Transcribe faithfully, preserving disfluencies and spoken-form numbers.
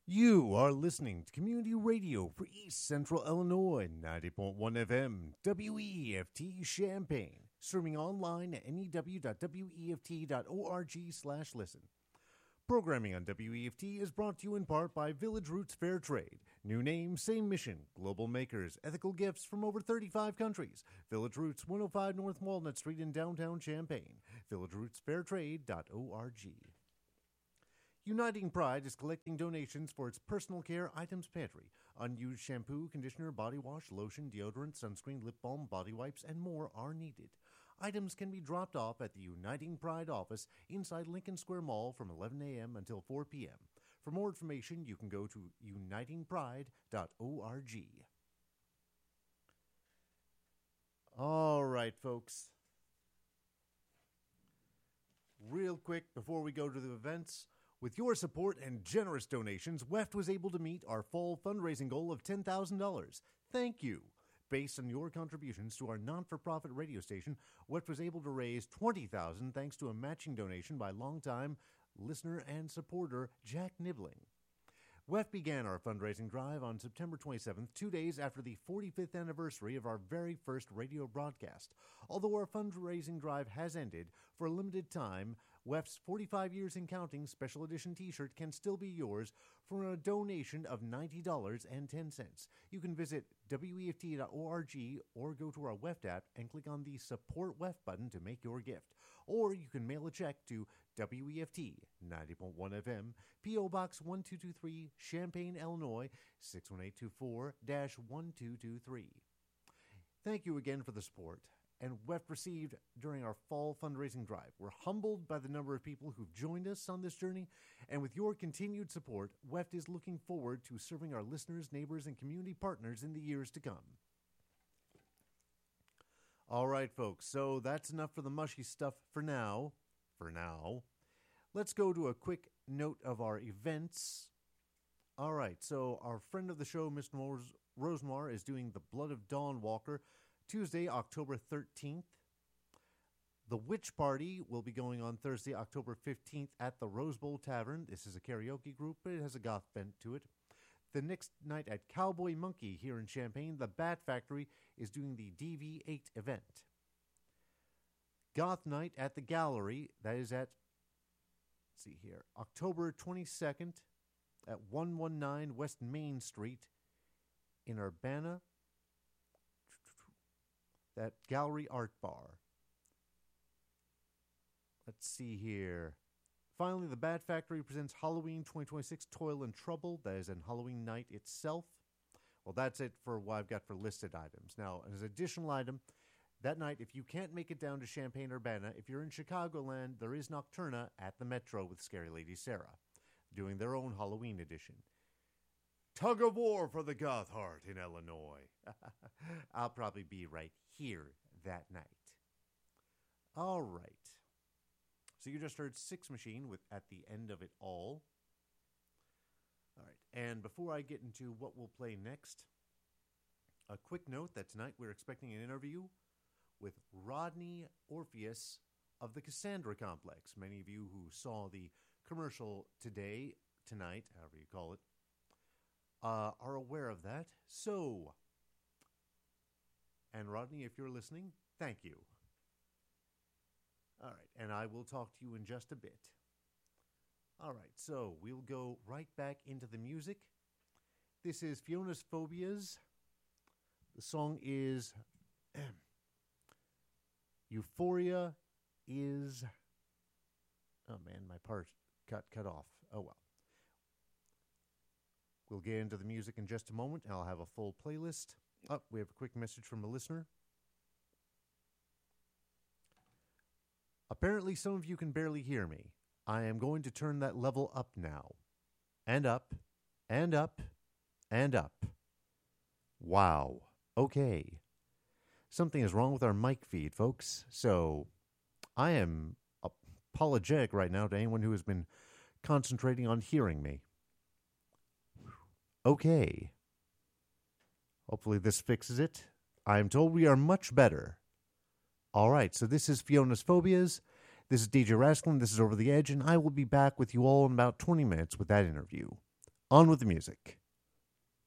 You are listening to Community Radio for East Central Illinois, ninety point one F M, W E F T Champaign, streaming online at new.weft.org slash listen. Programming on W E F T is brought to you in part by Village Roots Fair Trade. New name, same mission. Global makers, ethical gifts from over thirty-five countries. Village Roots, one oh five North Walnut Street in downtown Champaign. village roots fair trade dot org. Uniting Pride is collecting donations for its personal care items pantry. Unused shampoo, conditioner, body wash, lotion, deodorant, sunscreen, lip balm, body wipes, and more are needed. Items can be dropped off at the Uniting Pride office inside Lincoln Square Mall from eleven a.m. until four p.m. For more information, you can go to uniting pride dot org. All right, folks. Real quick, before we go to the events, with your support and generous donations, W E F T was able to meet our fall fundraising goal of ten thousand dollars. Thank you. Based on your contributions to our non-for-profit radio station, W E F T was able to raise twenty thousand dollars thanks to a matching donation by longtime listener and supporter Jack Nibbling. W E F T began our fundraising drive on September twenty-seventh, two days after the forty-fifth anniversary of our very first radio broadcast. Although our fundraising drive has ended, for a limited time, W E F T's forty-five Years in Counting special edition t-shirt can still be yours for a donation of ninety dollars and ten cents. You can visit W E F T dot org or go to our W E F T app and click on the Support W E F T button to make your gift. Or you can mail a check to W E F T, ninety point one F M, P O Box one two two three, Champaign, Illinois, six one eight two four dash one two two three. Thank you again for the support and W E F T received during our fall fundraising drive. We're humbled by the number of people who've joined us on this journey, and with your continued support, W E F T is looking forward to serving our listeners, neighbors, and community partners in the years to come. All right, folks, so that's enough for the mushy stuff for now. For now. Let's go to a quick note of our events. All right, so our friend of the show, Mister Rose- Rosenoir, is doing the Blood of Dawn Walker Tuesday, October thirteenth. The Witch Party will be going on Thursday, October fifteenth at the Rose Bowl Tavern. This is a karaoke group, but it has a goth bent to it. The next night at Cowboy Monkey here in Champaign, the Bat Factory is doing the D V eight event. Goth Night at the Gallery, that is at, let's see here, October twenty-second at one nineteen West Main Street in Urbana. That Gallery Art Bar. Let's see here. Finally, the Bat Factory presents Halloween twenty twenty-six Toil and Trouble. That is on Halloween night itself. Well, that's it for what I've got for listed items. Now, as an additional item, that night, if you can't make it down to Champaign-Urbana, if you're in Chicagoland, there is Nocturna at the Metro with Scary Lady Sarah, doing their own Halloween edition. Tug of war for the goth heart in Illinois. I'll probably be right here that night. All right. So you just heard Six Machine with At the End of It All. All right. And before I get into what we'll play next, a quick note that tonight we're expecting an interview with Rodney Orpheus of the Cassandra Complex. Many of you who saw the commercial today, tonight, however you call it, Uh, are aware of that. So, and Rodney, if you're listening, thank you. All right, and I will talk to you in just a bit. All right, so we'll go right back into the music. This is Fiona's Phobias. The song is Euphoria is... Oh, man, my part got cut off. Oh, well. We'll get into the music in just a moment, and I'll have a full playlist. Oh, we have a quick message from a listener. Apparently, some of you can barely hear me. I am going to turn that level up now. And up, and up, and up. Wow. Okay. Something is wrong with our mic feed, folks. So, I am apologetic right now to anyone who has been concentrating on hearing me. Okay. Hopefully this fixes it. I am told we are much better. All right, so this is Fiona's Phobias. This is D J Raskin. This is Over the Edge, and I will be back with you all in about twenty minutes with that interview. On with the music.